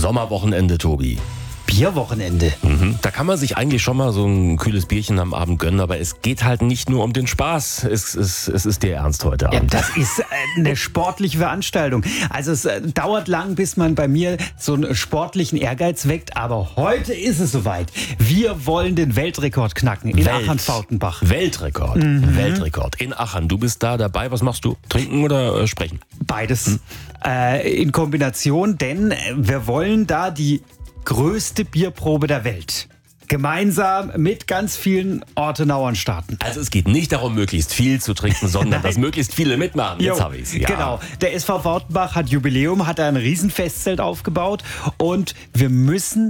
Sommerwochenende, Tobi. Bierwochenende. Da kann man sich eigentlich schon mal so ein kühles Bierchen am Abend gönnen, aber es geht halt nicht nur um den Spaß. Es ist der Ernst heute Ja, Abend. das ist eine sportliche Veranstaltung. Also es dauert lang, bis man bei mir so einen sportlichen Ehrgeiz weckt, aber heute ist es soweit. Wir wollen den Weltrekord knacken in Achern-Fautenbach. Weltrekord. Weltrekord. In Aachen. Du bist da dabei. Was machst du? Trinken oder sprechen? Beides in Kombination, denn wir wollen da die größte Bierprobe der Welt gemeinsam mit ganz vielen Ortenauern starten. Also es geht nicht darum, möglichst viel zu trinken, sondern dass möglichst viele mitmachen. Jetzt habe ich es. Ja. Genau. Der SV Fautenbach hat Jubiläum, hat ein Riesenfestzelt aufgebaut und wir müssen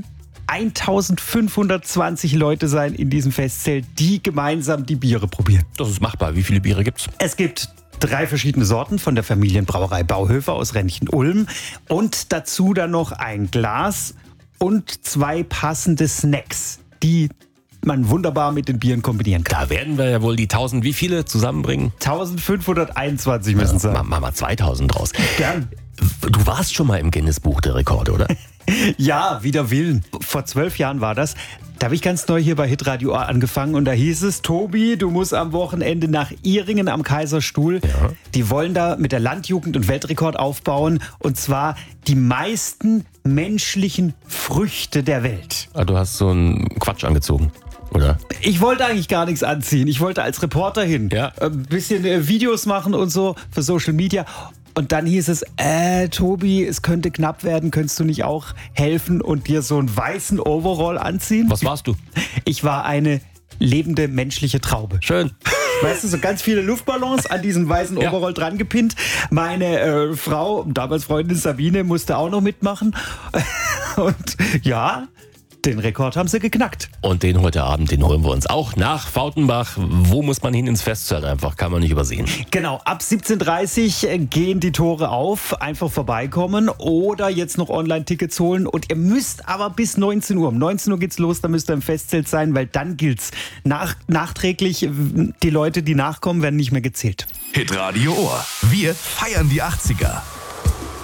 1520 Leute sein in diesem Festzelt, die gemeinsam die Biere probieren. Das ist machbar. Wie viele Biere gibt's? Es gibt 3 verschiedene Sorten von der Familienbrauerei Bauhöfer aus Renchen-Ulm und dazu dann noch ein Glas und 2 passende Snacks, die man wunderbar mit den Bieren kombinieren kann. Da werden wir ja wohl die 1000, wie viele zusammenbringen? 1521 müssen es sein. Machen wir mal 2000 draus. Gern. Du warst schon mal im Guinness-Buch der Rekorde, oder? Ja, wider Willen. Vor 12 Jahren war das. Da habe ich ganz neu hier bei Hitradio angefangen und da hieß es, Tobi, du musst am Wochenende nach Ihringen am Kaiserstuhl. Ja. Die wollen da mit der Landjugend und Weltrekord aufbauen und zwar die meisten menschlichen Früchte der Welt. Ah, du hast so einen Quatsch angezogen, oder? Ich wollte eigentlich gar nichts anziehen. Ich wollte als Reporter hin. Ja. Ein bisschen Videos machen und so für Social Media. Und dann hieß es, Tobi, es könnte knapp werden, könntest du nicht auch helfen und dir so einen weißen Overall anziehen? Was warst du? Ich war eine lebende menschliche Traube. Schön. Weißt du, so ganz viele Luftballons an diesen weißen Ja. Overall dran gepinnt. Meine Frau, damals Freundin Sabine, musste auch noch mitmachen. Und ja, den Rekord haben sie geknackt. Und den heute Abend, den holen wir uns auch nach Fautenbach. Wo muss man hin ins Festzelt einfach? Kann man nicht übersehen. Genau, ab 17:30 Uhr gehen die Tore auf. Einfach vorbeikommen oder jetzt noch Online-Tickets holen. Und ihr müsst aber bis 19 Uhr. Um 19 Uhr geht's los, da müsst ihr im Festzelt sein, weil dann gilt's. Nachträglich, die Leute, die nachkommen, werden nicht mehr gezählt. Hitradio Ohr. Wir feiern die 80er.